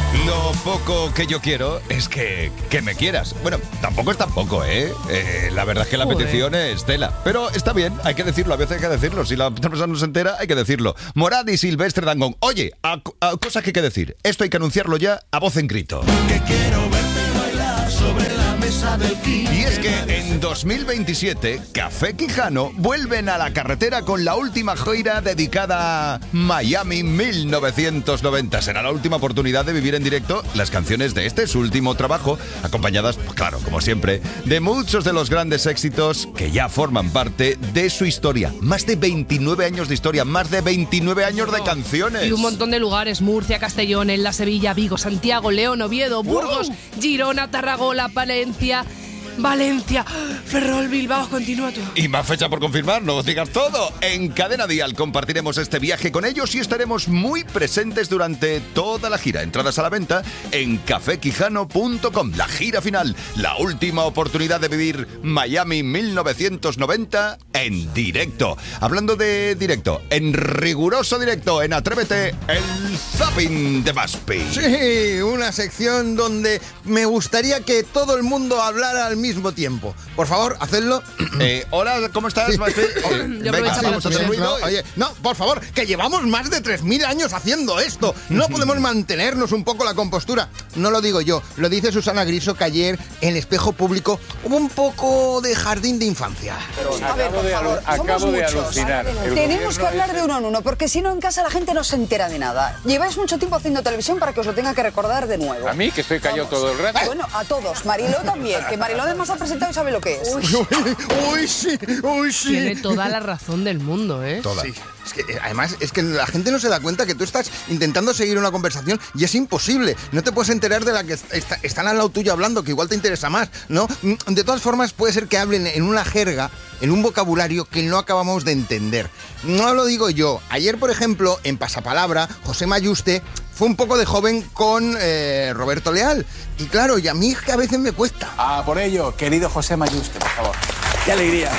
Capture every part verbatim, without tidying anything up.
Lo poco que yo quiero es que, que me quieras. Bueno, tampoco es tan poco, ¿eh? eh la verdad es que la Joder. petición es tela. Pero está bien, hay que decirlo, a veces hay que decirlo. Si la otra persona no se entera, hay que decirlo. Morad y Silvestre Dangond. Oye, a, a cosas que hay que decir. Esto hay que anunciarlo ya a voz en grito. Que quiero verte bailar sobre la mesa del Quijano. Y es que en dos mil veintisiete, Café Quijano vuelven a la carretera con la última gira dedicada a Miami mil novecientos noventa. Será la última oportunidad de vivir en directo las canciones de este, su último trabajo, acompañadas, pues claro, como siempre, de muchos de los grandes éxitos que ya forman parte de su historia. Más de veintinueve años de historia, más de veintinueve años de canciones. Y un montón de lugares: Murcia, Castellón, Elda, Sevilla, Vigo, Santiago, León, Oviedo, Burgos, wow. Girona, Tarragona, Palencia, Valencia, Ferrol, Bilbao. Continúa tú. Y más fecha por confirmar, no os digas todo. En Cadena Dial compartiremos este viaje con ellos y estaremos muy presentes durante toda la gira. Entradas a la venta en café quijano punto com. La gira final, la última oportunidad de vivir Miami mil novecientos noventa en directo. Hablando de directo, en riguroso directo, en Atrévete, el Zapping de Maspi. Sí, una sección donde me gustaría que todo el mundo hablara al mismo mismo tiempo. Por favor, hacedlo. Eh, hola, ¿cómo estás, sí. Maspi? Eh, venga, sí, vamos a hacer ruido. No, oye, no, por favor, que llevamos más de tres mil años haciendo esto. No podemos mantenernos un poco la compostura. No lo digo yo, lo dice Susana Griso, que ayer en el Espejo Público hubo un poco de jardín de infancia. Pero a ver, por favor, acabo de alucinar. Tenemos que hablar de uno en uno, porque si no en casa la gente no se entera de nada. Lleváis mucho tiempo haciendo televisión para que os lo tenga que recordar de nuevo. A mí, que estoy callado todo el rato. Bueno, a todos. Mariló también, que Mariló además ha presentado y sabe lo que es. Uy, uy, sí, uy, sí. Tiene toda la razón del mundo, ¿eh? Toda. Sí. Es que, además, es que la gente no se da cuenta que tú estás intentando seguir una conversación y es imposible. No te puedes enterar de la que está, están al lado tuyo hablando, que igual te interesa más, ¿no? De todas formas, puede ser que hablen en una jerga, en un vocabulario que no acabamos de entender. No lo digo yo. Ayer, por ejemplo, en Pasapalabra, José Mayuste fue un poco de joven con eh, Roberto Leal. Y claro, y a mí es que a veces me cuesta. Ah, por ello, querido José Mayuste, por favor. ¡Qué alegría!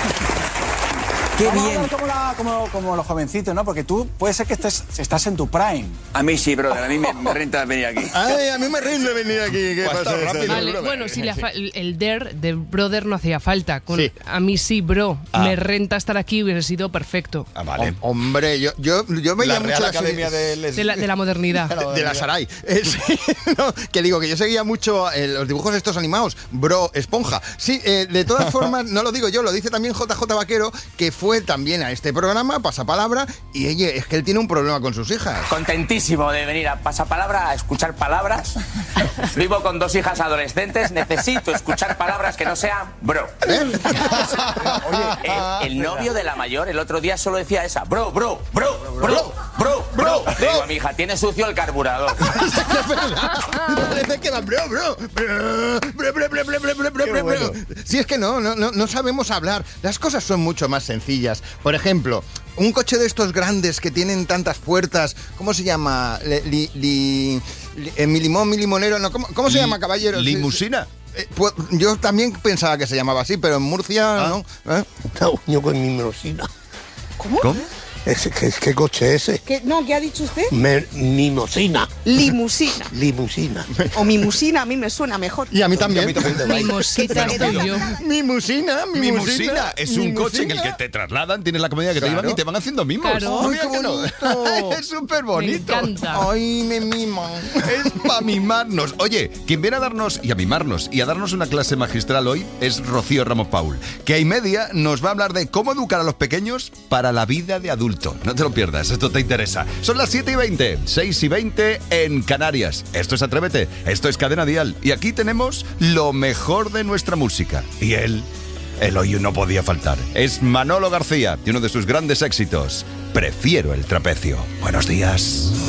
¡Qué bien! Como, la, como, como los jovencitos, ¿no? Porque tú puede ser que estés, estás en tu prime. A mí sí, brother. A mí me, me renta venir aquí. Ay, a mí me rinde venir aquí. ¿Qué pues pasa? Rápido, vale, bro, bueno, si la fa- el, el der de brother no hacía falta. Con, sí. A mí sí, bro. Ah. Me renta estar aquí, hubiera sido perfecto. Ah, vale. Oh, hombre, yo, yo, yo veía la mucho Real la Academia serie, de, De la, de la modernidad. de, de la Saray. Eh, sí, no, que digo que yo seguía mucho eh, los dibujos estos animados, Bro Esponja. Sí, eh, de todas formas, no lo digo yo, lo dice también J J Vaquero, que fue también a este programa, Pasapalabra, y oye, es que él tiene un problema con sus hijas. Contentísimo de venir a Pasapalabra a escuchar palabras. Vivo con dos hijas adolescentes, necesito escuchar palabras que no sean bro. ¿Eh? Oye, el, el novio de la mayor el otro día solo decía esa, bro, bro, bro, bro, bro, bro. Le digo a mi hija, tiene sucio el carburador. Parece que va bro, bro, bro, bro, bro, bro, bro, bro, bro, bro, bro. Sí, es que no, no, no, no sabemos hablar. Las cosas son mucho más sencillas. Por ejemplo, un coche de estos grandes que tienen tantas puertas, ¿cómo se llama? Li, li, li, li, eh, mi limón, mi limonero, no, ¿cómo, cómo se Li, llama, caballero? ¿Limusina? Eh, pues, yo también pensaba que se llamaba así, pero en Murcia, ah. ¿no? ¿Eh? No, yo con mi mimosina. ¿Cómo? ¿Cómo? ¿Ese, qué, ¿Qué coche es ese? ¿Qué, no, ¿qué ha dicho usted? Me, mimosina. Limusina. Limusina. O mimusina, a mí me suena mejor. Y a mí también. Mimosita estoy yo. Mimusina, mimusina. Mimusina es un mimusina. coche en el que te trasladan, tienes la comodidad que Claro. te llevan y te van haciendo mimos. Claro. Ay, qué bonito. Es súper Me bonito. encanta. Ay, me miman. Es para mimarnos. Oye, quien viene a darnos y a mimarnos y a darnos una clase magistral hoy es Rocío Ramos Paul, que a y media nos va a hablar de cómo educar a los pequeños para la vida de adulto. No te lo pierdas, esto te interesa. Son las siete y veinte, seis y veinte en Canarias. Esto es Atrévete, esto es Cadena Dial. Y aquí tenemos lo mejor de nuestra música. Y él, él hoy no podía faltar. Es Manolo García y uno de sus grandes éxitos, Prefiero el trapecio. Buenos días.